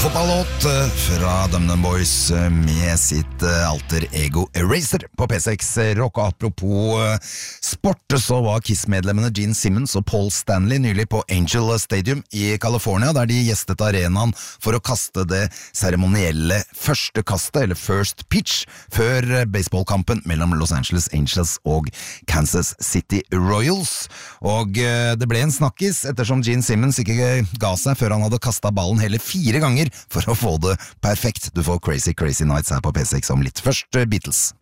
Fotballåt fra Dum Boys med sitt alter ego Eraser på P6 Rock. Og apropos sport, så var KISS-medlemmene Gene Simmons og Paul Stanley nylig på Angel Stadium i California, der de gjestet arenaen for å kaste det seremonielle første kastet, eller first pitch, før baseballkampen mellom Los Angeles Angels og Kansas City Royals. Og det ble en snakkis ettersom Gene Simmons ikke ga seg før han hadde kastet ballen hele 4 ganger for å få det perfekt. Du får Crazy Crazy Nights her på P6 om litt. Først Beatles.